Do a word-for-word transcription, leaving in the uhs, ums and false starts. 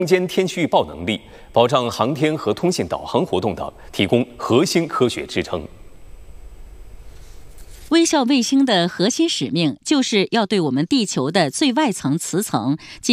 空间天气预报能力，保障航天和通信导航活动等提供核心科学支撑。 微笑卫星的核心使命就是要对我们地球的最外层磁层进